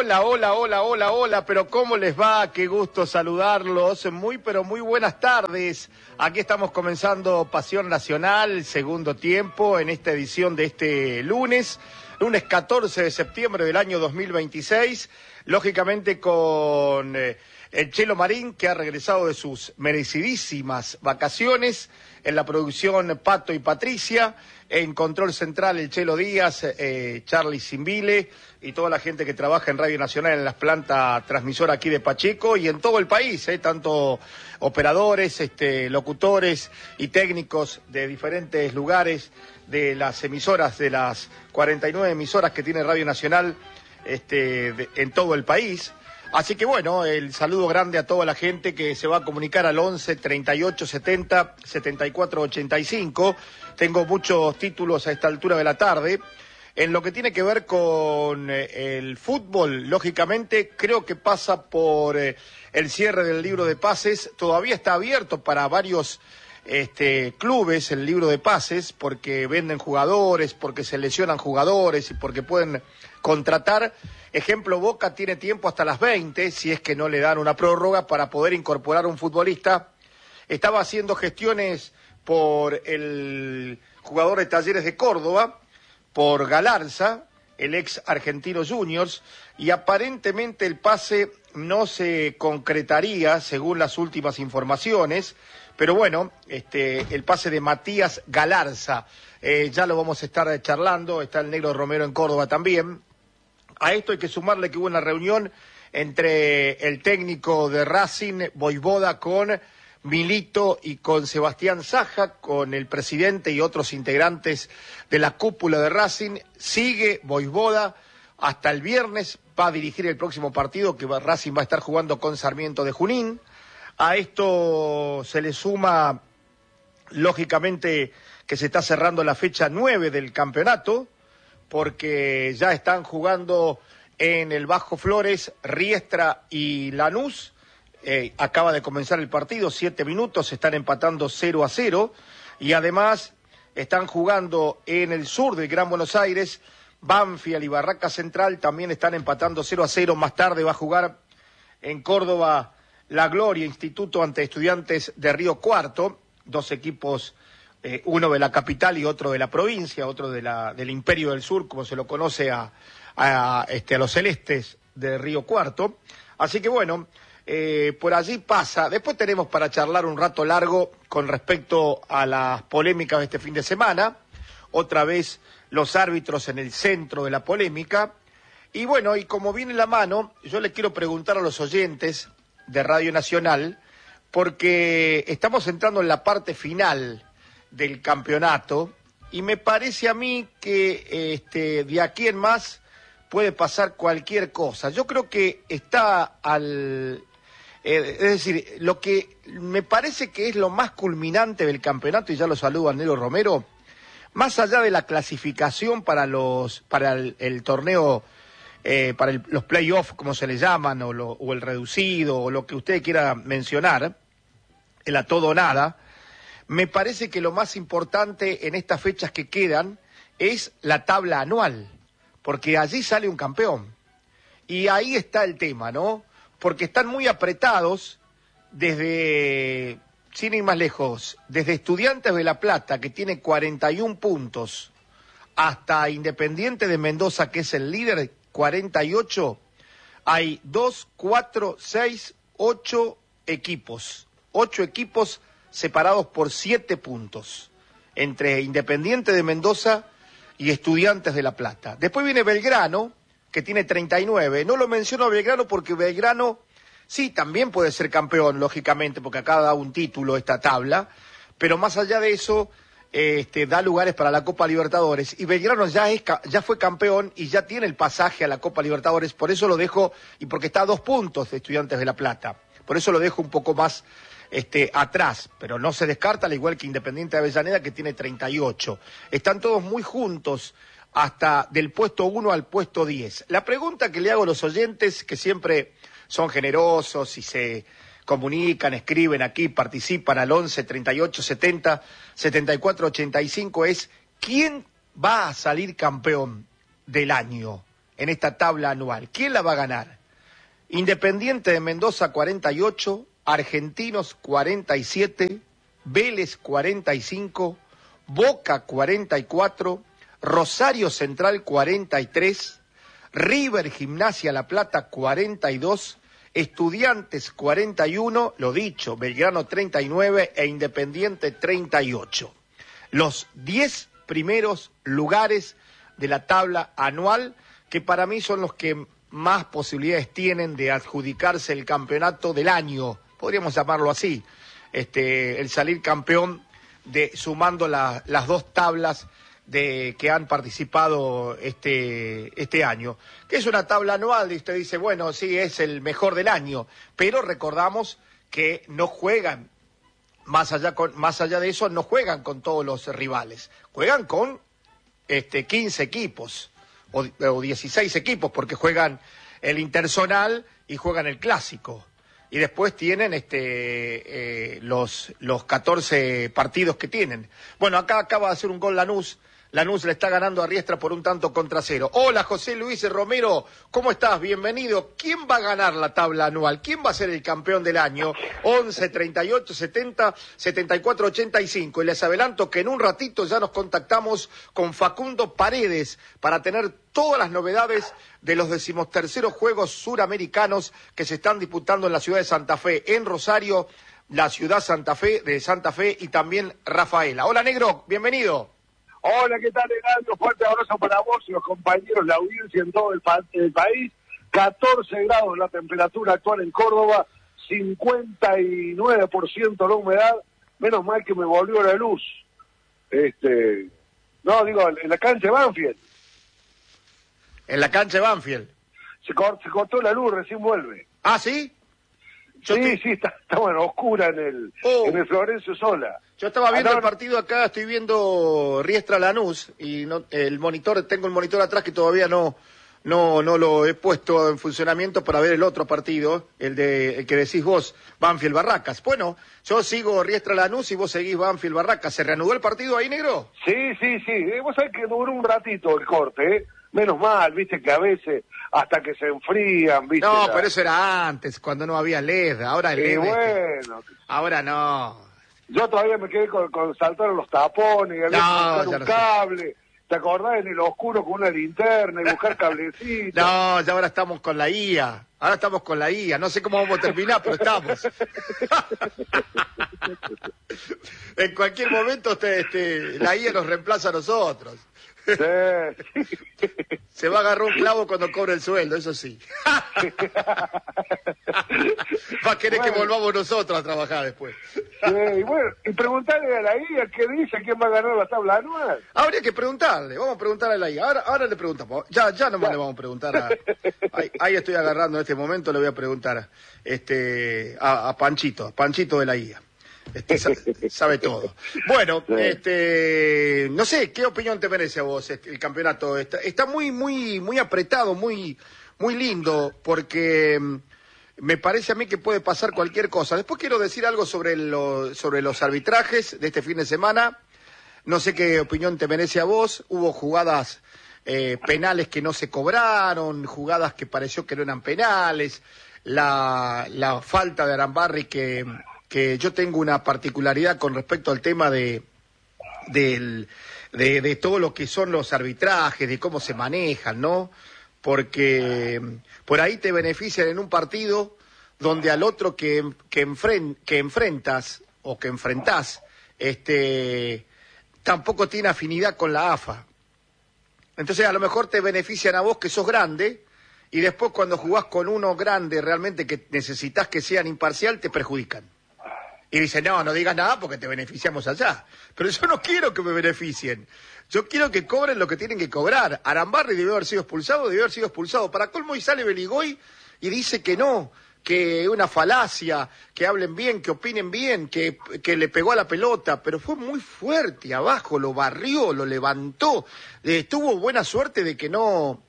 Hola, hola, hola, hola, hola, pero ¿cómo les va? Qué gusto saludarlos. Pero muy buenas tardes. Aquí estamos comenzando Pasión Nacional, segundo tiempo, en esta edición de este lunes 14 de septiembre del año 2026. Lógicamente con el Chelo Marín, que ha regresado de sus merecidísimas vacaciones. En la producción, Pato y Patricia. En control central, el Chelo Díaz, Charlie Simbile y toda la gente que trabaja en Radio Nacional en las plantas transmisoras aquí de Pacheco y en todo el país, tanto operadores, locutores y técnicos de diferentes lugares de las emisoras, de las 49 emisoras que tiene Radio Nacional en todo el país. Así que bueno, el saludo grande a toda la gente que se va a comunicar al 11 38 70 74 85. Tengo muchos títulos a esta altura de la tarde. En lo que tiene que ver con el fútbol, lógicamente, creo que pasa por el cierre del libro de pases. Todavía está abierto para varios clubes el libro de pases, porque venden jugadores, porque se lesionan jugadores y porque pueden contratar. Ejemplo, Boca tiene tiempo hasta las 20, si es que no le dan una prórroga, para poder incorporar un futbolista. Estaba haciendo gestiones por el jugador de Talleres de Córdoba, por Galarza, el ex Argentino Juniors, y aparentemente el pase no se concretaría según las últimas informaciones, pero bueno, el pase de Matías Galarza, ya lo vamos a estar charlando. Está el Negro Romero en Córdoba también. A esto hay que sumarle que hubo una reunión entre el técnico de Racing, Voivoda, con Milito y con Sebastián Saja, con el presidente y otros integrantes de la cúpula de Racing. Sigue Voivoda hasta el viernes, va a dirigir el próximo partido que Racing va a estar jugando con Sarmiento de Junín. A esto se le suma, lógicamente, que se está cerrando la fecha 9 del campeonato, porque ya están jugando en el Bajo Flores, Riestra y Lanús. Acaba de comenzar el partido, 7 minutos, están empatando 0-0, y además están jugando en el sur del Gran Buenos Aires, Banfield y Barraca Central también están empatando 0-0. Más tarde va a jugar en Córdoba La Gloria Instituto ante Estudiantes de Río Cuarto, dos equipos, uno de la capital y otro de la provincia, otro del Imperio del Sur, como se lo conoce a los celestes de Río Cuarto. Así que bueno, por allí pasa. Después tenemos para charlar un rato largo con respecto a las polémicas de este fin de semana. Otra vez los árbitros en el centro de la polémica. Y bueno, y como viene la mano, yo le quiero preguntar a los oyentes de Radio Nacional, porque estamos entrando en la parte final del campeonato y me parece a mí que de aquí en más puede pasar cualquier cosa. Yo creo que está es decir, lo que me parece que es lo más culminante del campeonato, y ya lo saludo a Nero Romero, más allá de la clasificación para el torneo, para los playoffs, como se le llaman, o el reducido, o lo que usted quiera mencionar, el a todo o nada. Me parece que lo más importante en estas fechas que quedan es la tabla anual, porque allí sale un campeón. Y ahí está el tema, ¿no? Porque están muy apretados desde, sin ir más lejos, desde Estudiantes de La Plata, que tiene 41 puntos, hasta Independiente de Mendoza, que es el líder, 48, hay 2, 4, 6, 8 equipos. 8 equipos separados por 7 puntos, entre Independiente de Mendoza y Estudiantes de La Plata. Después viene Belgrano, que tiene 39. No lo menciono a Belgrano porque Belgrano sí también puede ser campeón, lógicamente, porque acá da un título esta tabla, pero más allá de eso, da lugares para la Copa Libertadores, y Belgrano ya fue campeón y ya tiene el pasaje a la Copa Libertadores. Por eso lo dejo, y porque está a 2 puntos de Estudiantes de La Plata, por eso lo dejo un poco más atrás, pero no se descarta, al igual que Independiente de Avellaneda, que tiene 38. Están todos muy juntos, hasta del puesto 1 al puesto 10. La pregunta que le hago a los oyentes, que siempre son generosos y se comunican, escriben aquí, participan al 11 38 70 74 85, es: ¿quién va a salir campeón del año? en esta tabla anual. ¿Quién la va a ganar? Independiente de Mendoza 48, Argentinos 47, Vélez 45, Boca 44, Rosario Central 43, River Gimnasia La Plata 42, Estudiantes 41, lo dicho, Belgrano 39 e Independiente 38. Los 10 primeros lugares de la tabla anual, que para mí son los que más posibilidades tienen de adjudicarse el campeonato del año, podríamos llamarlo así, el salir campeón sumando las dos tablas que han participado este año, que es una tabla anual, y usted dice, bueno, sí, es el mejor del año, pero recordamos que no juegan, más allá de eso, no juegan con todos los rivales, juegan con 15 equipos, o 16 equipos, porque juegan el interzonal y juegan el clásico. Y después tienen los 14 partidos que tienen. Bueno, acá acaba de hacer un gol Lanús. Lanús le está ganando a Riestra por 1-0. Hola, José Luis Romero, ¿cómo estás? Bienvenido. ¿Quién va a ganar la tabla anual? ¿Quién va a ser el campeón del año? 11, 38, 70, 74, 85. Y les adelanto que en un ratito ya nos contactamos con Facundo Paredes para tener todas las novedades de los 13º Juegos Suramericanos que se están disputando en la ciudad de Santa Fe, en Rosario, la ciudad de Santa Fe y también Rafaela. Hola, Negro, bienvenido. Hola, ¿qué tal, Heraldo? Fuerte abrazo para vos y los compañeros, la audiencia en todo el país. 14 grados la temperatura actual en Córdoba, 59% la humedad. Menos mal que me volvió la luz. No, digo, en la cancha de Banfield. En la cancha de Banfield. Se cortó la luz, recién vuelve. ¿Ah, sí? Sí, está bueno, oscura en el Florencio Sola. Yo estaba viendo el partido acá, estoy viendo Riestra Lanús y tengo el monitor atrás que todavía no lo he puesto en funcionamiento para ver el otro partido, el que decís vos, Banfield Barracas. Bueno, yo sigo Riestra Lanús y vos seguís Banfield Barracas. ¿Se reanudó el partido ahí, Negro? Sí. Vos sabés que duró un ratito el corte, ¿eh? Menos mal, viste que a veces hasta que se enfrían, viste. No, pero eso era antes, cuando no había LED, ahora el LED. Bueno. Ahora no. Yo todavía me quedé con saltar los tapones y había que buscar un cable. ¿Te acordás en el oscuro con una linterna y buscar cablecitos? No, ya ahora estamos con la IA. No sé cómo vamos a terminar, pero estamos. En cualquier momento la IA nos reemplaza a nosotros. Sí. Se va a agarrar un clavo cuando cobre el sueldo, eso sí. Va a querer que volvamos nosotros a trabajar después. Sí, bueno, y preguntarle a la IA qué dice, quién va a ganar la tabla anual. Habría que preguntarle, vamos a preguntarle a la IA. Ahora le preguntamos, ya nomás le vamos a preguntar ahí estoy agarrando en este momento, le voy a preguntar a Panchito de la IA. Sabe todo. Bueno, no sé, ¿qué opinión te merece a vos el campeonato? Está muy apretado, muy lindo, porque me parece a mí que puede pasar cualquier cosa. Después quiero decir algo sobre los arbitrajes de este fin de semana. No sé qué opinión te merece a vos. Hubo jugadas penales que no se cobraron, jugadas que pareció que no eran penales, la falta de Arambarri que yo tengo una particularidad con respecto al tema de todo lo que son los arbitrajes, de cómo se manejan, ¿no? Porque por ahí te benefician en un partido donde al otro que enfrentás tampoco tiene afinidad con la AFA. Entonces a lo mejor te benefician a vos que sos grande y después cuando jugás con uno grande realmente que necesitas que sean imparcial te perjudican. Y dice, no digas nada porque te beneficiamos allá. Pero yo no quiero que me beneficien. Yo quiero que cobren lo que tienen que cobrar. Arambarri debió haber sido expulsado. Para colmo y sale Beligoy y dice que no, que es una falacia, que hablen bien, que opinen bien, que le pegó a la pelota. Pero fue muy fuerte abajo, lo barrió, lo levantó. Tuvo buena suerte de que no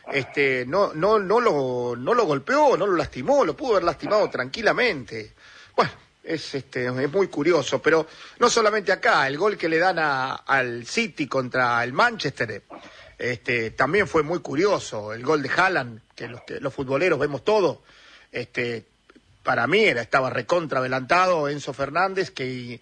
lo golpeó, no lo lastimó, lo pudo haber lastimado tranquilamente. Bueno. Es muy curioso, pero no solamente acá, el gol que le dan al City contra el Manchester También fue muy curioso el gol de Haaland, que los futboleros vemos todo. Para mí estaba recontra adelantado Enzo Fernández, que